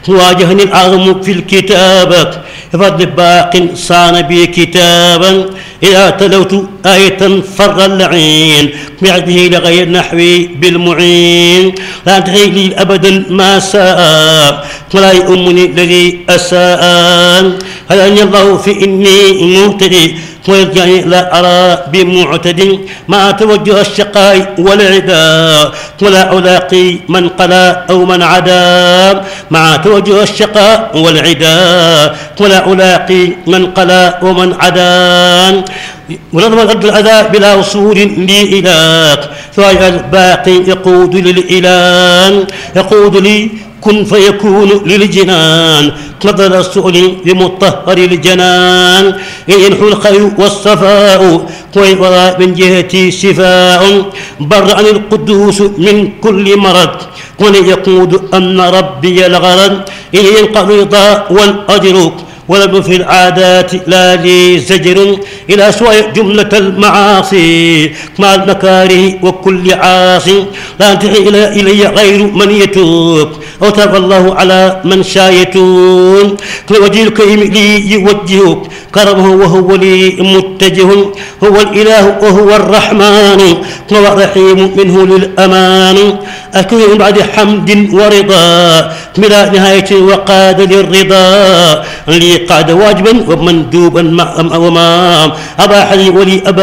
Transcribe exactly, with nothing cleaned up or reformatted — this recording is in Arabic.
واجهني العظم في الكتابة فضل باق صان بي كتابا إذا تلوت آية فر اللعين بعده لغير نحوي بالمعين لا تحيي لي أبدا ما ساء ولا يؤمني الذي أساء هداني الله في إني مهتدي ويرجعني لا أرى بمعتد ما توجه الشقاء والعداء ولا ألاقي من قلا أو من عدا مع توجه الشقاء والعداء ولا ألاقي من قلا ومن عدا ونظم الأرض الأذى بلا وصول لي إله فهي الباقي يقود للإله يقود لي كن فيكون للجنان نظر السؤل لمطهر الجنان ينحو الخير والصفاء ويبرى من جهتي شفاء بر عن القدوس من كل مرض وليقود أن ربي الغرض إليه القريضة والأجر ولم في العادات لا لي زجر إلى سوى جملة المعاصي مع المكاره وكل عاصي لا تحي إلي غير من يتوب أو تاب الله على من شاء يتوب وجه الكريم لي يوجهك كرمه وهو لي متجه هو الإله وهو الرحمن وهو الرحيم منه للأمان أكون بعد حمد ورضا بلا نهاية وقاد للرضا لي قعد واجبا ومندوبا وما أباح لي ولي أبا